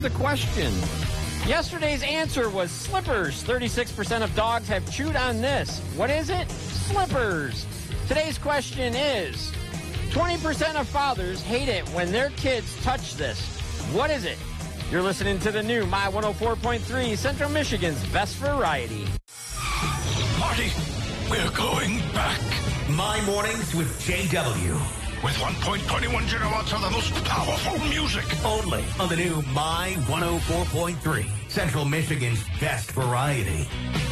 The question. Yesterday's answer was slippers. 36% of dogs have chewed on this. What is it? Slippers. Today's question is, 20% of fathers hate it when their kids touch this. What is it? You're listening to the new My 104.3, Central Michigan's best variety. Marty, we're going back. My Mornings with JW. With 1.21 gigawatts of the most powerful music. Only on the new My 104.3, Central Michigan's best variety.